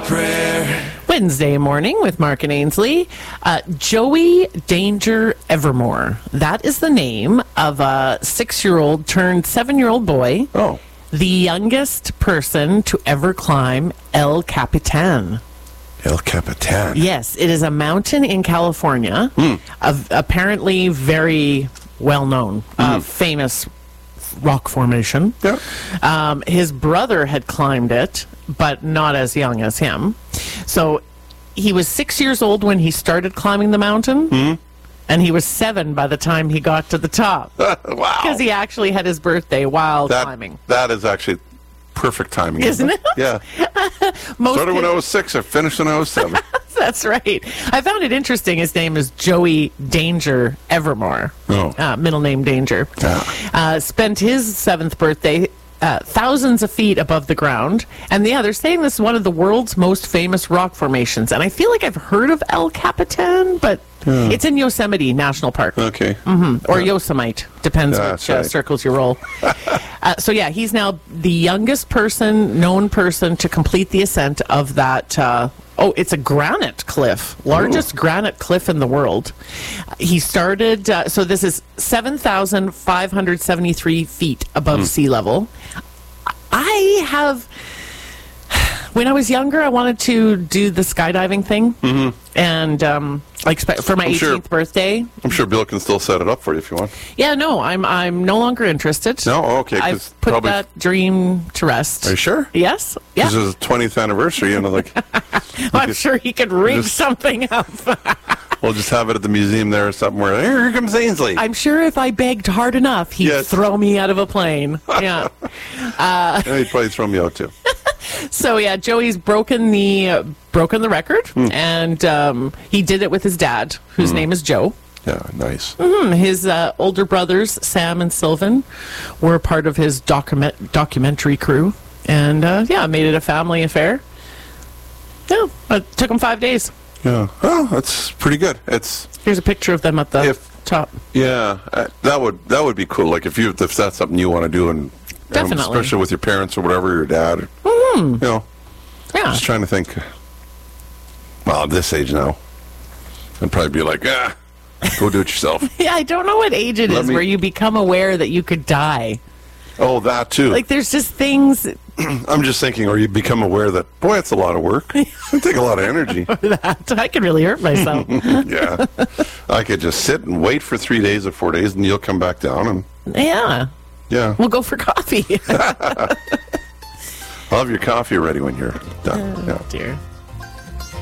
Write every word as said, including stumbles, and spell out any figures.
prayer. Wednesday morning with Mark and Ainsley. Uh, Joey Danger Evermore. That is the name of a six-year-old turned seven-year-old boy. Oh. The youngest person to ever climb El Capitan. El Capitan. Yes, it is a mountain in California. Mm. Of apparently very well-known, mm. uh, famous rock formation. Yeah. Um, his brother had climbed it, but not as young as him. So he was six years old when he started climbing the mountain, mm. and he was seven by the time he got to the top. Wow. Because he actually had his birthday while that, climbing. That is actually perfect timing. Isn't it? Yeah. Most Started when kids- I was six. I finished when I was seven. That's right. I found it interesting. His name is Joey Danger Evermore. Oh. Uh, middle name Danger. Yeah. Uh, spent his seventh birthday uh, thousands of feet above the ground. And yeah, they're saying this is one of the world's most famous rock formations. And I feel like I've heard of El Capitan, but Yeah. it's in Yosemite National Park. Okay. Mm-hmm. Or Yosemite. Depends Yeah, which that's uh, right. circles you roll. uh, so yeah, he's now the youngest person, known person, to complete the ascent of that. Uh, oh, it's a granite cliff. Largest Ooh. granite cliff in the world. He started, uh, so this is seven thousand five hundred seventy-three feet above Mm. sea level. I have... When I was younger, I wanted to do the skydiving thing. Mm-hmm. And um, like spe- for my I'm sure- eighteenth birthday. I'm sure Bill can still set it up for you if you want. Yeah, no, I'm I'm no longer interested. No? Oh, okay, 'cause I've put probably- that dream to rest. Are you sure? Yes. Yeah. This is his twentieth anniversary, and I'm like, I'm could- sure he could rig just- something up. we'll just have it at the museum there or somewhere. Here comes Ainsley. I'm sure if I begged hard enough, he'd Yes. throw me out of a plane. Yeah. Yeah, he'd probably throw me out too. So yeah, Joey's broken the uh, broken the record, Hmm. and um, he did it with his dad, whose name is Joe. Yeah, nice. Mhm. His uh, older brothers, Sam and Sylvan, were part of his document documentary crew, and uh, yeah, made it a family affair. Yeah, it took him five days. Yeah. Oh, that's pretty good. It's Here's a picture of them at the If- top. yeah, uh, that would that would be cool. Like if you if that's something you want to do, and um, Definitely. especially with your parents or whatever, your dad. Or, Mm-hmm. You know, Yeah. just trying to think. Well, at this age now, I'd probably be like, ah, go do it yourself. Yeah, I don't know what age it Let is me- where you become aware that you could die. Oh, that too. Like, there's just things I'm just thinking, or you become aware that, boy, it's a lot of work. It'd take a lot of energy. that I could really hurt myself. Yeah. I could just sit and wait for three days or four days, and you'll come back down, and Yeah. yeah. We'll go for coffee. I'll have your coffee ready when you're done. Oh, Yeah. dear.